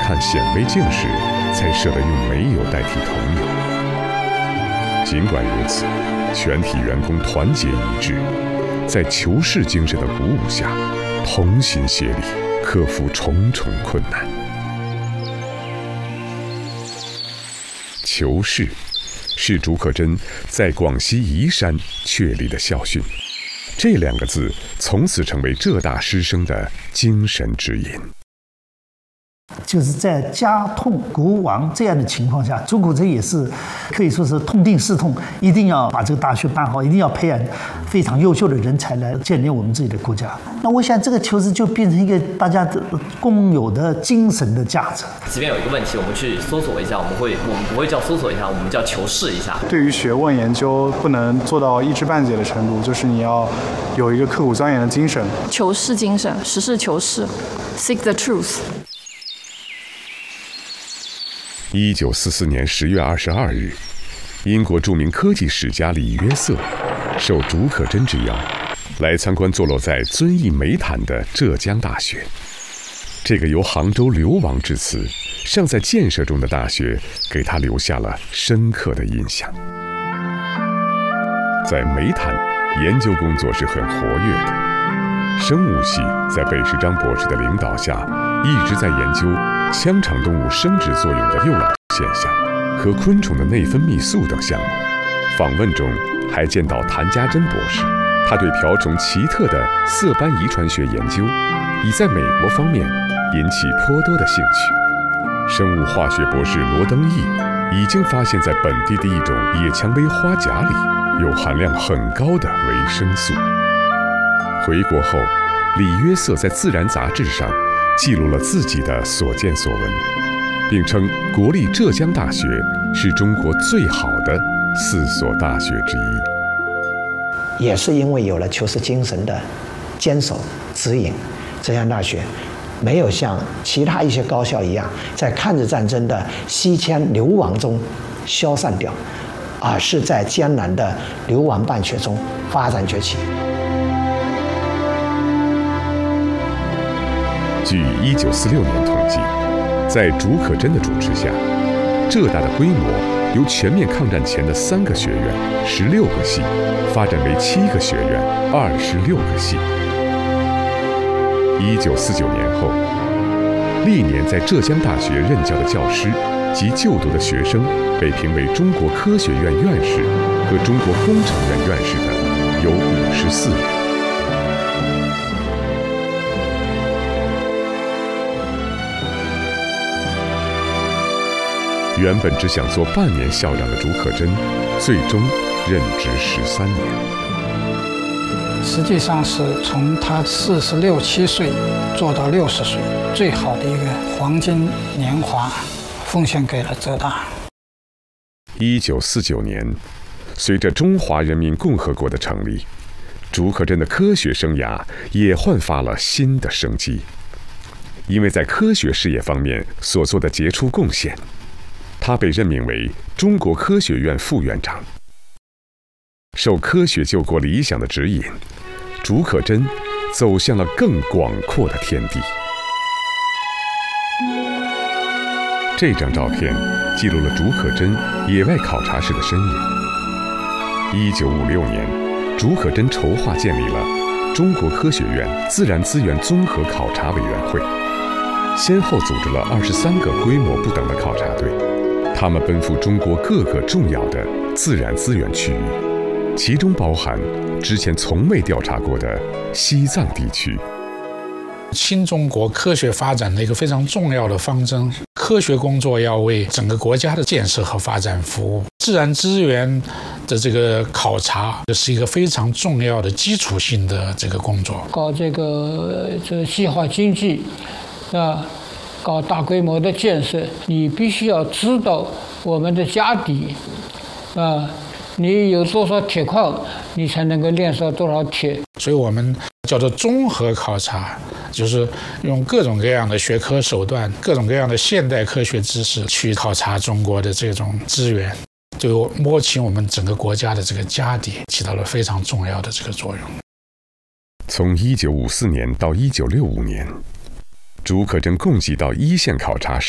看显微镜时，才舍得用煤油代替桐油。尽管如此，全体员工团结一致，在求是精神的鼓舞下，同心协力，克服重重困难。求是是竺可桢在广西宜山确立的校训，这2个字从此成为浙大师生的精神指引。 就是在家痛国亡这样的情况下，竺可桢也是可以说是痛定思痛，一定要把这个大学办好，一定要培养非常优秀的人才来建立我们自己的国家。那我想这个求是就变成一个大家的共有的精神的价值。 即便有一个问题，我们去搜索一下，我们不会叫搜索一下，我们叫求是一下。 对于学问研究不能做到一知半解的程度，就是你要有一个刻苦钻研的精神。 求是精神，实事求是 ，seek the truth。 1944年10月22日，英国著名科技史家李约瑟受竺可桢之邀，来参观坐落在遵义煤炭的浙江大学。这个由杭州流亡至此、尚在建设中的大学，给他留下了深刻的印象。在煤炭研究工作是很活跃的，生物系在贝世章博士的领导下，一直在研究腔肠动物生殖作用的诱导现象和昆虫的内分泌素等项目。访问中还见到谭家珍博士，他对瓢虫奇特的色斑遗传学研究已在美国方面引起颇多的兴趣。生物化学博士罗登义已经发现，在本地的一种野蔷薇花甲里有含量很高的维生素。回国后，李约瑟在《自然》杂志上记录了自己的所见所闻，并称国立浙江大学是中国最好的4所大学之一。 也是因为有了求是精神的坚守指引，浙江大学没有像其他一些高校一样在抗日战争的西迁流亡中消散掉，而是在艰难的流亡办学中发展崛起。 据1946年统计，在竺可桢的主持下，浙大的规模由全面抗战前的3个学院、16个系，发展为7个学院、26个系。1949年后，历年在浙江大学任教的教师及就读的学生，被评为中国科学院院士和中国工程院院士的有54人。原本只想做半年校长的竺可桢，最终任职13年。 实际上是从他46、7岁做到60岁，最好的一个黄金年华，奉献给了浙大。 1949年，随着中华人民共和国的成立，竺可桢的科学生涯也焕发了新的生机。因为在科学事业方面所做的杰出贡献，他被任命为中国科学院副院长。受科学救国理想的指引，竺可桢走向了更广阔的天地。这张照片记录了竺可桢野外考察时的身影。1956年，竺可桢筹划建立了中国科学院自然资源综合考察委员会，先后组织了23个规模不等的考察队，他们奔赴中国各个重要的自然资源区域，其中包含之前从未调查过的西藏地区。 新中国科学发展的一个非常重要的方针，科学工作要为整个国家的建设和发展服务。自然资源的这个考察，这是一个非常重要的基础性的这个工作。 搞这个细化经济，搞大规模的建设，你必须要知道我们的家底，你有多少铁矿，你才能够炼出多少铁。 所以我们叫做综合考察，就是用各种各样的学科手段、各种各样的现代科学知识去考察中国的这种资源，就摸清我们整个国家的这个家底，起到了非常重要的这个作用。 从1954年到1965年，竺可桢共计到一线考察